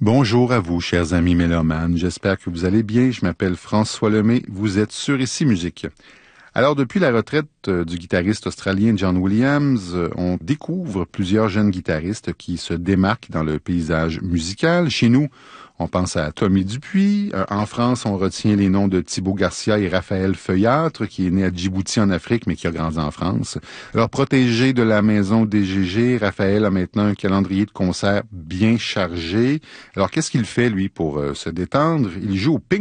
Bonjour à vous, chers amis mélomanes. J'espère que vous allez bien. Je m'appelle François Lemay. Vous êtes sur Ici Musique. Alors, depuis la retraite du guitariste australien John Williams, on découvre plusieurs jeunes guitaristes qui se démarquent dans le paysage musical. Chez nous, on pense à Tommy Dupuis. En France, on retient les noms de Thibaut Garcia et Raphaël Feuillâtre, qui est né à Djibouti en Afrique, mais qui a grandi en France. Alors, protégé de la maison DGG, Raphaël a maintenant un calendrier de concerts bien chargé. Alors, qu'est-ce qu'il fait, lui, pour se détendre? Il joue au ping